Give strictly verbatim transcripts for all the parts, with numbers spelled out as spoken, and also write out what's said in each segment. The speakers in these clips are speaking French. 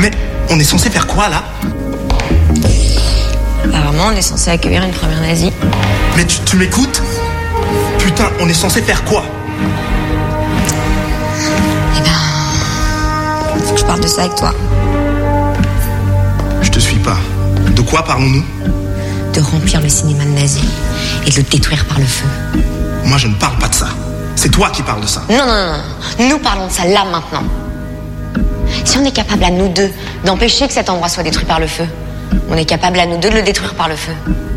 Mais on est censé faire quoi, là? Apparemment, on est censé accueillir une première nazie. Mais tu, tu m'écoutes? Putain, on est censé faire quoi? Eh ben... Faut que je parle de ça avec toi. Je te suis pas. De quoi parlons-nous? De remplir le cinéma de nazis et de le détruire par le feu. Moi, je ne parle pas de ça. C'est toi qui parles de ça. Non, non, non, non. Nous parlons de ça là, maintenant. Si on est capable à nous deux d'empêcher que cet endroit soit détruit par le feu, on est capable à nous deux de le détruire par le feu.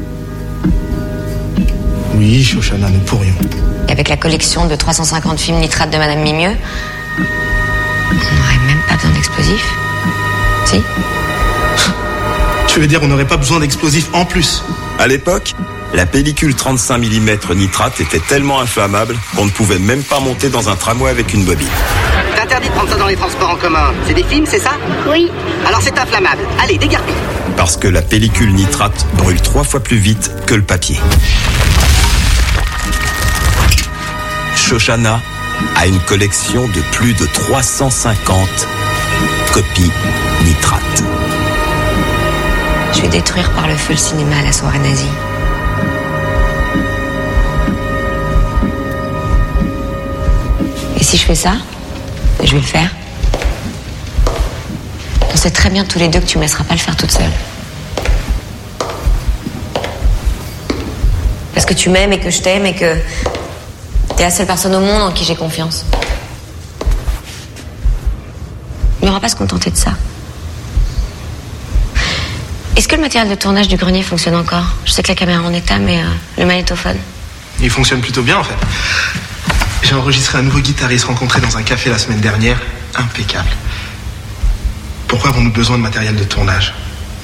Oui, Shoshana, nous pourrions. Et avec la collection de trois cent cinquante films nitrates de Madame Mimieux, on n'aurait même pas besoin d'explosifs. Si? Tu veux dire on n'aurait pas besoin d'explosifs en plus? À l'époque, la pellicule trente-cinq millimètres nitrate était tellement inflammable qu'on ne pouvait même pas monter dans un tramway avec une bobine. C'est interdit de prendre ça dans les transports en commun. C'est des films, c'est ça? Oui. Alors c'est inflammable. Allez, dégarpille. Parce que la pellicule nitrate brûle trois fois plus vite que le papier. Shoshana a une collection de plus de trois cent cinquante copies nitrates. Je vais détruire par le feu le cinéma à la soirée nazie. Et si je fais ça, et je vais le faire, on sait très bien tous les deux que tu ne me laisseras pas le faire toute seule. Parce que tu m'aimes et que je t'aime et que t'es la seule personne au monde en qui j'ai confiance. Mais on va pas se contenter de ça. Est-ce que le matériel de tournage du grenier fonctionne encore? Je sais que la caméra est en état, mais euh, le magnétophone? Il fonctionne plutôt bien, en fait. J'ai enregistré un nouveau guitariste rencontré dans un café la semaine dernière. Impeccable. Pourquoi avons-nous besoin de matériel de tournage?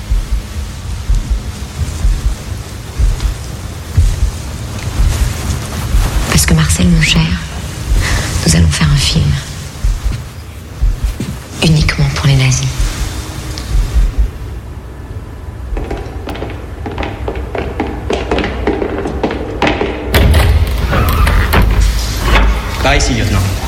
Parce que Marcel, mon cher, nous allons faire un film. Uniquement pour les nazis. Par ici, lieutenant.